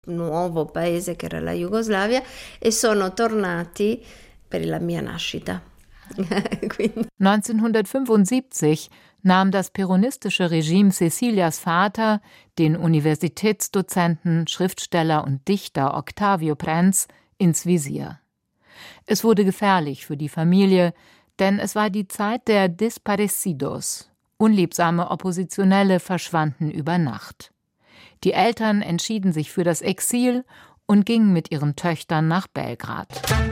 nuovo paese che era la Jugoslavia e sono tornati per la mia nascita. 1975 nahm das peronistische Regime Cecilias Vater, den Universitätsdozenten, Schriftsteller und Dichter Octavio Prenz, ins Visier. Es wurde gefährlich für die Familie, denn es war die Zeit der Desaparecidos. Unliebsame Oppositionelle verschwanden über Nacht. Die Eltern entschieden sich für das Exil und gingen mit ihren Töchtern nach Belgrad.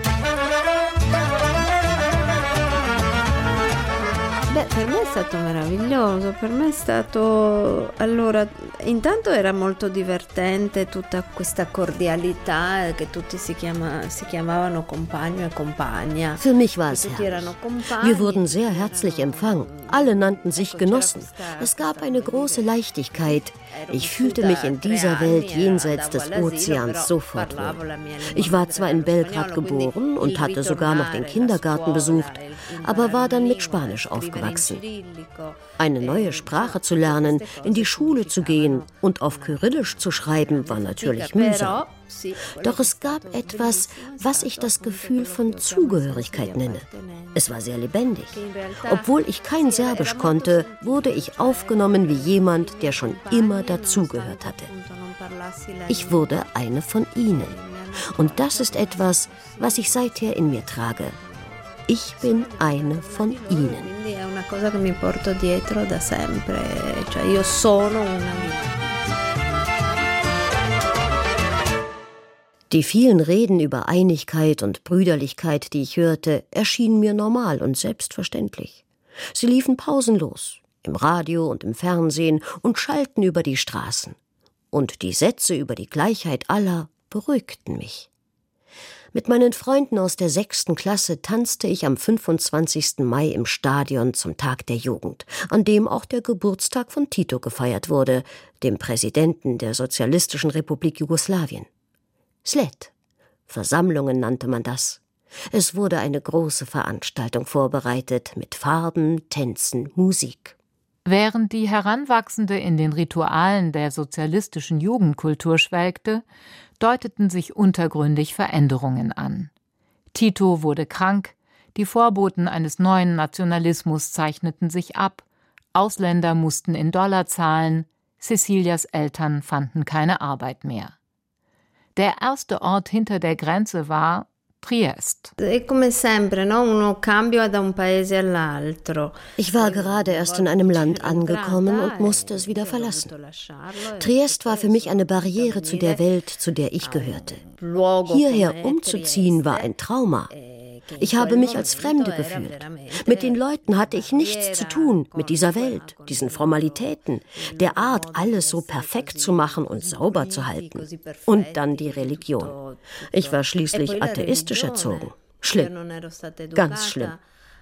Per me è stato meraviglioso, per me è stato, allora, intanto era molto divertente tutta questa cordialità che tutti si chiamavano compagno e compagna. Für mich war es herrlich. Wir wurden sehr herzlich empfangen. Alle nannten sich Genossen. Es gab eine große Leichtigkeit. Ich fühlte mich in dieser Welt jenseits des Ozeans sofort wohl. Ich war zwar in Belgrad geboren und hatte sogar noch den Kindergarten besucht, aber war dann mit Spanisch aufgewachsen. Eine neue Sprache zu lernen, in die Schule zu gehen und auf Kyrillisch zu schreiben, war natürlich mühsam. Doch es gab etwas, was ich das Gefühl von Zugehörigkeit nenne. Es war sehr lebendig. Obwohl ich kein Serbisch konnte, wurde ich aufgenommen wie jemand, der schon immer dazugehört hatte. Ich wurde eine von ihnen. Und das ist etwas, was ich seither in mir trage. Ich bin eine von ihnen. Die vielen Reden über Einigkeit und Brüderlichkeit, die ich hörte, erschienen mir normal und selbstverständlich. Sie liefen pausenlos, im Radio und im Fernsehen und schallten über die Straßen. Und die Sätze über die Gleichheit aller beruhigten mich. Mit meinen Freunden aus der 6. Klasse tanzte ich am 25. Mai im Stadion zum Tag der Jugend, an dem auch der Geburtstag von Tito gefeiert wurde, dem Präsidenten der Sozialistischen Republik Jugoslawien. Slet, Versammlungen nannte man das. Es wurde eine große Veranstaltung vorbereitet mit Farben, Tänzen, Musik. Während die Heranwachsende in den Ritualen der sozialistischen Jugendkultur schwelgte, deuteten sich untergründig Veränderungen an. Tito wurde krank, die Vorboten eines neuen Nationalismus zeichneten sich ab, Ausländer mussten in Dollar zahlen, Cecilias Eltern fanden keine Arbeit mehr. Der erste Ort hinter der Grenze war Triest. Ich war gerade erst in einem Land angekommen und musste es wieder verlassen. Triest war für mich eine Barriere zu der Welt, zu der ich gehörte. Hierher umzuziehen war ein Trauma. Ich habe mich als Fremde gefühlt. Mit den Leuten hatte ich nichts zu tun, mit dieser Welt, diesen Formalitäten, der Art, alles so perfekt zu machen und sauber zu halten. Und dann die Religion. Ich war schließlich atheistisch erzogen. Schlimm. Ganz schlimm.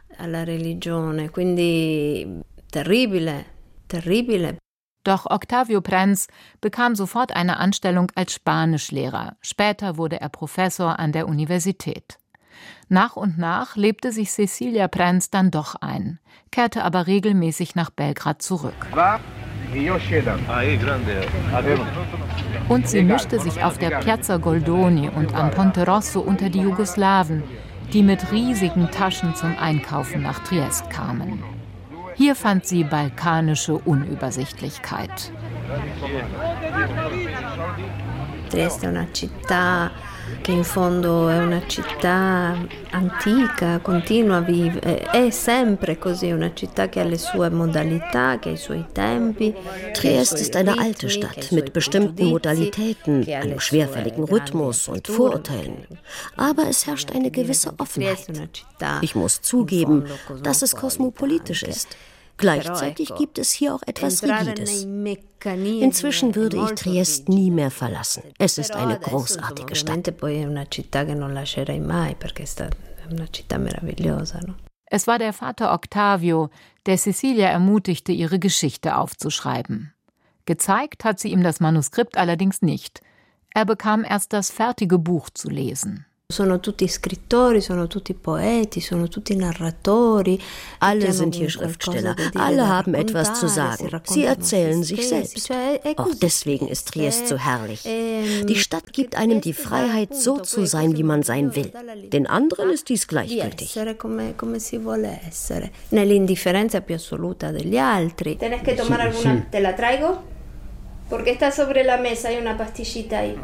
Doch Octavio Prenz bekam sofort eine Anstellung als Spanischlehrer. Später wurde er Professor an der Universität. Nach und nach lebte sich Cecilia Prenz dann doch ein, kehrte aber regelmäßig nach Belgrad zurück. Und sie mischte sich auf der Piazza Goldoni und am Ponte Rosso unter die Jugoslawen, die mit riesigen Taschen zum Einkaufen nach Triest kamen. Hier fand sie balkanische Unübersichtlichkeit. Trieste è una città che in fondo è una città antica, continua a vivere, è sempre così, una città che ha le sue modalità, che ha i suoi tempi. Triest ist eine alte Stadt mit bestimmten Modalitäten, einem schwerfälligen Rhythmus und Vorurteilen. Aber es herrscht eine gewisse Offenheit. Ich muss zugeben, dass es kosmopolitisch ist. Gleichzeitig gibt es hier auch etwas Rigides. Inzwischen würde ich Triest nie mehr verlassen. Es ist eine großartige Stadt. Es war der Vater Octavio, der Cecilia ermutigte, ihre Geschichte aufzuschreiben. Gezeigt hat sie ihm das Manuskript allerdings nicht. Er bekam erst das fertige Buch zu lesen. Sono tutti scrittori, sono tutti poeti, sono tutti narratori. Alle sind hier Schriftsteller, alle haben etwas zu sagen. Sie erzählen sich selbst. Auch deswegen ist Triest so herrlich. Die Stadt gibt einem die Freiheit, so zu sein, wie man sein will. Den anderen ist dies gleichgültig. Come si vuole essere, nell'indifferenza più assoluta degli altri. Tienes que tomar alguna, te la traigo? Porque está sobre la mesa, hay una pastillita ahí.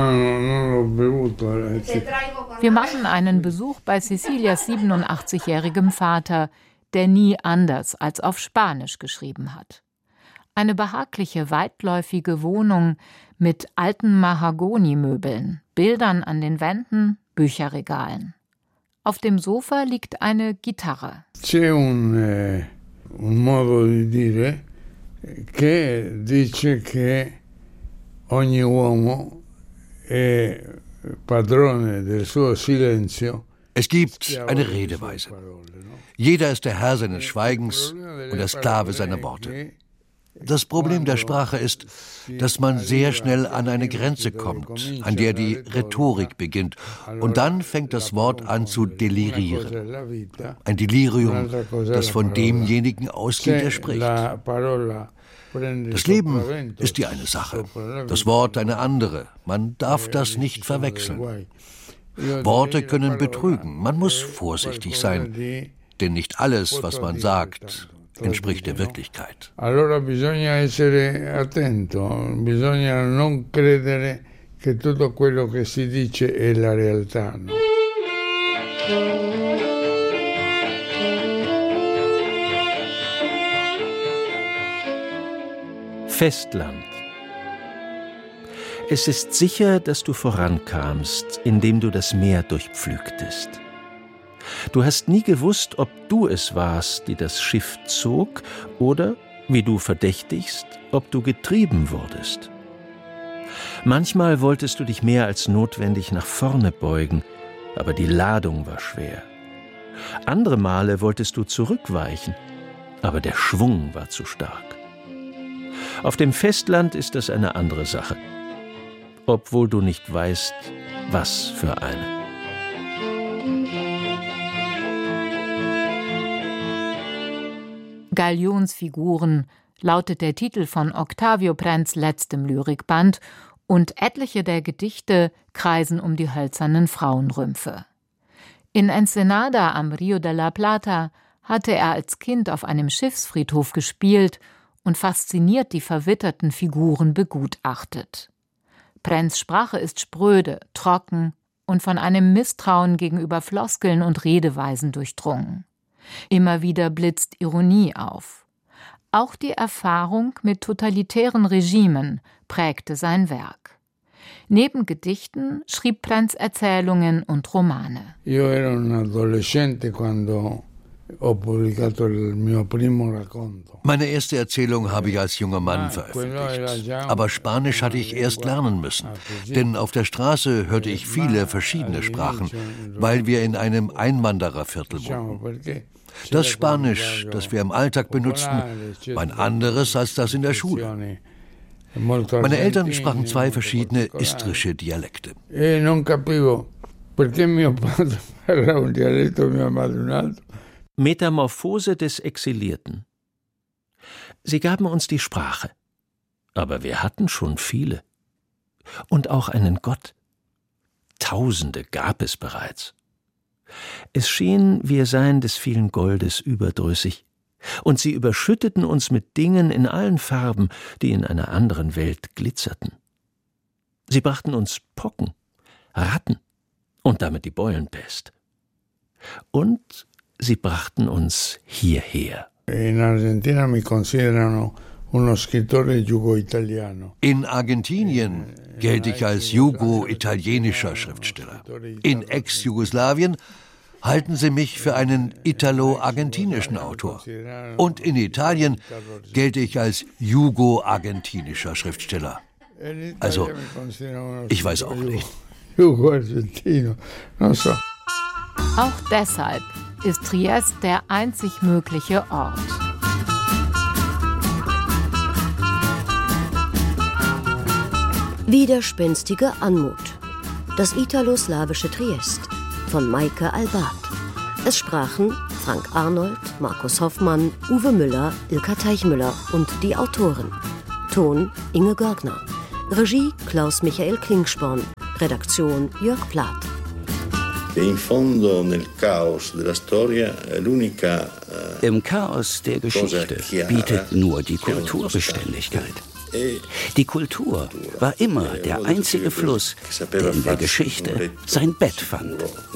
Wir machen einen Besuch bei Cecilias 87-jährigem Vater, der nie anders als auf Spanisch geschrieben hat. Eine behagliche, weitläufige Wohnung mit alten Mahagonimöbeln, Bildern an den Wänden, Bücherregalen. Auf dem Sofa liegt eine Gitarre. C'è un modo di dire che dice che ogni uomo è padrone del suo silenzio. Es gibt eine Redeweise. Jeder ist der Herr seines Schweigens und der Sklave seiner Worte. Das Problem der Sprache ist, dass man sehr schnell an eine Grenze kommt, an der die Rhetorik beginnt. Und dann fängt das Wort an zu delirieren. Ein Delirium, das von demjenigen ausgeht, der spricht. Das Leben ist die eine Sache, das Wort eine andere. Man darf das nicht verwechseln. Worte können betrügen, man muss vorsichtig sein, denn nicht alles, was man sagt, entspricht der Wirklichkeit. Allora bisogna essere attento, bisogna non credere che tutto quello che si dice è la realtà. Festland. Es ist sicher, dass du vorankamst, indem du das Meer durchpflügtest. Du hast nie gewusst, ob du es warst, die das Schiff zog, oder, wie du verdächtigst, ob du getrieben wurdest. Manchmal wolltest du dich mehr als notwendig nach vorne beugen, aber die Ladung war schwer. Andere Male wolltest du zurückweichen, aber der Schwung war zu stark. Auf dem Festland ist das eine andere Sache, obwohl du nicht weißt, was für eine. Galionsfiguren lautet der Titel von Octavio Prenz' letztem Lyrikband, und etliche der Gedichte kreisen um die hölzernen Frauenrümpfe. In Ensenada am Rio de la Plata hatte er als Kind auf einem Schiffsfriedhof gespielt und fasziniert die verwitterten Figuren begutachtet. Prenz' Sprache ist spröde, trocken und von einem Misstrauen gegenüber Floskeln und Redeweisen durchdrungen. Immer wieder blitzt Ironie auf. Auch die Erfahrung mit totalitären Regimen prägte sein Werk. Neben Gedichten schrieb Prenz Erzählungen und Romane. Io ero un adolescente quando ho pubblicato il mio primo racconto. Meine erste Erzählung habe ich als junger Mann veröffentlicht. Aber Spanisch hatte ich erst lernen müssen. Denn auf der Straße hörte ich viele verschiedene Sprachen, weil wir in einem Einwandererviertel wohnten. Das Spanisch, das wir im Alltag benutzten, war ein anderes als das in der Schule. Meine Eltern sprachen zwei verschiedene istrische Dialekte. Metamorphose des Exilierten. Sie gaben uns die Sprache, aber wir hatten schon viele. Und auch einen Gott. Tausende gab es bereits. Es schien, wir seien des vielen Goldes überdrüssig, und sie überschütteten uns mit Dingen in allen Farben, die in einer anderen Welt glitzerten. Sie brachten uns Pocken, Ratten und damit die Beulenpest. Und sie brachten uns hierher. In Argentina mi considerano uno scrittore jugo-italiano. In Argentinien gelte ich als jugo-italienischer Schriftsteller. In Ex-Jugoslawien halten sie mich für einen italo-argentinischen Autor. Und in Italien gelte ich als jugo-argentinischer Schriftsteller. Also, ich weiß auch nicht. Auch deshalb ist Triest der einzig mögliche Ort. Widerspenstige Anmut. Das italo-slawische Triest von Maike Albart. Es sprachen Frank Arnold, Markus Hoffmann, Uwe Müller, Ilka Teichmüller und die Autoren. Ton Inge Görgner. Regie Klaus-Michael Klingsporn. Redaktion Jörg Plath. Im Chaos der Geschichte bietet nur die Kultur Beständigkeit. Die Kultur war immer der einzige Fluss, der in der Geschichte sein Bett fand.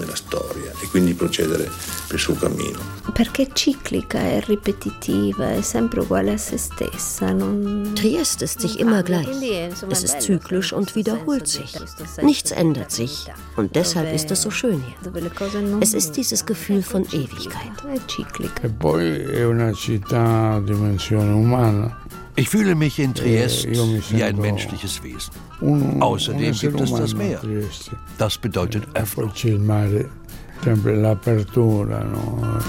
Perché ciclica e ripetitiva, è sempre uguale a se stessa. Triest ist sich immer gleich. Es ist zyklisch und wiederholt sich. Nichts ändert sich und deshalb ist es so schön hier. Es ist dieses Gefühl von Ewigkeit. E poi è una città a dimensione umana. Ich fühle mich in Triest wie ein menschliches Wesen. Außerdem gibt es das Meer. Das bedeutet Öffnung.